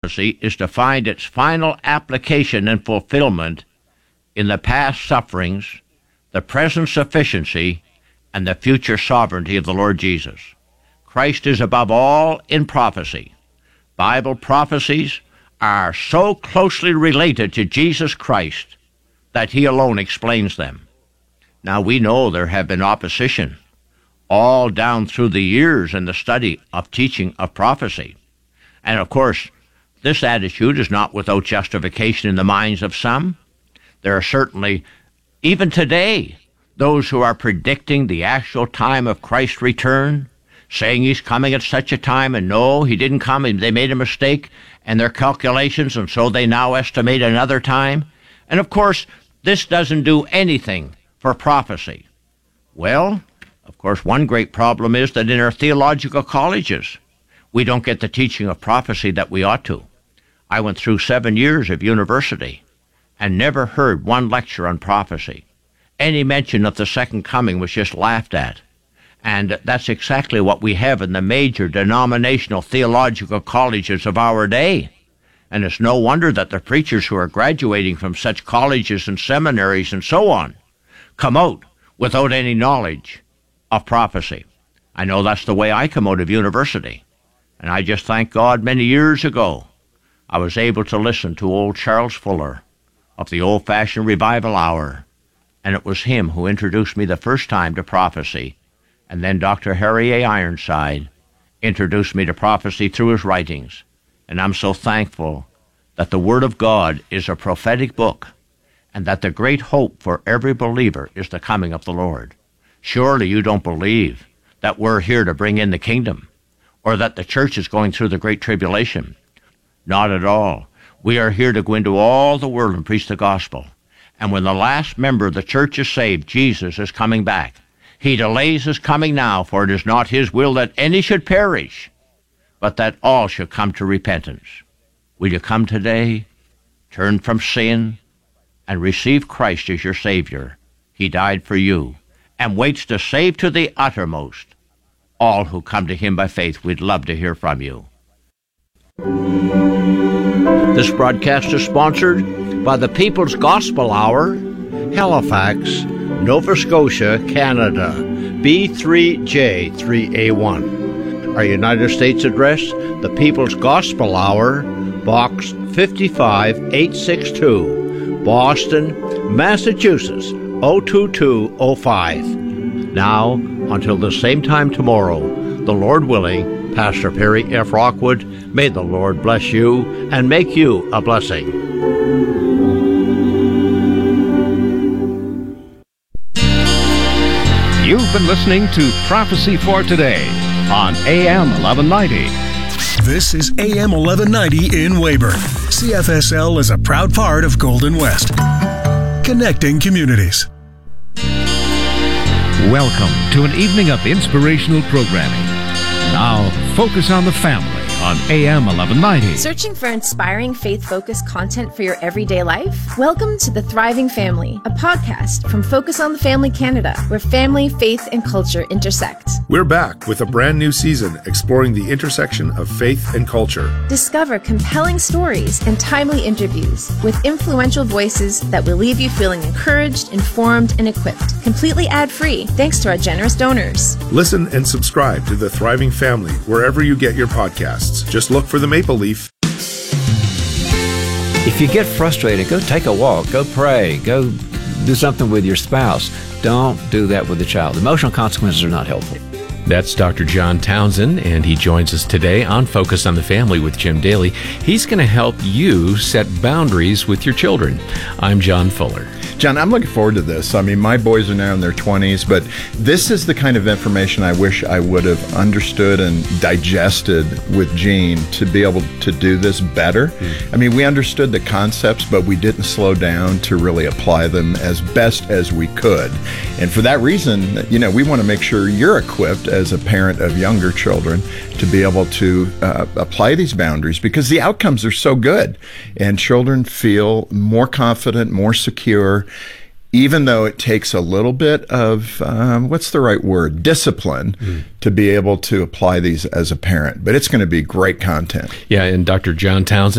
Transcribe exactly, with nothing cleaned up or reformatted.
prophecy is to find its final application and fulfillment in the past sufferings, the present sufficiency, and the future sovereignty of the Lord Jesus. Christ is above all in prophecy. Bible prophecies are so closely related to Jesus Christ that he alone explains them. Now, we know there have been opposition all down through the years in the study of teaching of prophecy. And of course, this attitude is not without justification in the minds of some. There are certainly, even today, those who are predicting the actual time of Christ's return, saying he's coming at such a time, and no, he didn't come, and they made a mistake in their calculations, and so they now estimate another time. And of course, this doesn't do anything for prophecy. Well, of course, one great problem is that in our theological colleges, we don't get the teaching of prophecy that we ought to. I went through seven years of university and never heard one lecture on prophecy. Any mention of the second coming was just laughed at. And that's exactly what we have in the major denominational theological colleges of our day. And it's no wonder that the preachers who are graduating from such colleges and seminaries and so on come out without any knowledge of prophecy. I know that's the way I come out of university. And I just thank God many years ago I was able to listen to old Charles Fuller of the old-fashioned revival hour. And it was him who introduced me the first time to prophecy. And then Doctor Harry A. Ironside introduced me to prophecy through his writings. And I'm so thankful that the Word of God is a prophetic book, and that the great hope for every believer is the coming of the Lord. Surely you don't believe that we're here to bring in the kingdom, or that the church is going through the great tribulation. Not at all. We are here to go into all the world and preach the gospel. And when the last member of the church is saved, Jesus is coming back. He delays his coming now, for it is not his will that any should perish, but that all should come to repentance. Will you come today, turn from sin, and receive Christ as your Savior? He died for you, and waits to save to the uttermost all who come to him by faith. We'd love to hear from you. This broadcast is sponsored by the People's Gospel Hour, Halifax, Nova Scotia, Canada, B three J three A one. Our United States address, the People's Gospel Hour, Box fifty-five eight sixty-two, Boston, Massachusetts, oh two two oh five. Now, until the same time tomorrow, the Lord willing, Pastor Perry F. Rockwood, may the Lord bless you and make you a blessing. You've been listening to Prophecy for Today on A M eleven ninety. This is A M eleven ninety in Weyburn. C F S L is a proud part of Golden West, connecting communities. Welcome to an evening of inspirational programming. Now, focus on the family on A M eleven ninety. Searching for inspiring, faith-focused content for your everyday life? Welcome to The Thriving Family, a podcast from Focus on the Family Canada, where family, faith, and culture intersect. We're back with a brand new season exploring the intersection of faith and culture. Discover compelling stories and timely interviews with influential voices that will leave you feeling encouraged, informed, and equipped, completely ad-free, thanks to our generous donors. Listen and subscribe to The Thriving Family wherever you get your podcasts. Just look for the Maple Leaf. If you get frustrated, go take a walk, go pray, go do something with your spouse. Don't do that with a child. Emotional consequences are not helpful. That's Doctor John Townsend, and he joins us today on Focus on the Family with Jim Daly. He's going to help you set boundaries with your children. I'm John Fuller. John, I'm looking forward to this. I mean, my boys are now in their twenties, but this is the kind of information I wish I would have understood and digested with Gene to be able to do this better. Mm. I mean, we understood the concepts, but we didn't slow down to really apply them as best as we could. And for that reason, you know, we want to make sure you're equipped as a parent of younger children to be able to uh, apply these boundaries, because the outcomes are so good and children feel more confident, more secure, even though it takes a little bit of, um, what's the right word, discipline mm. to be able to apply these as a parent. But it's going to be great content. Yeah, and Doctor John Townsend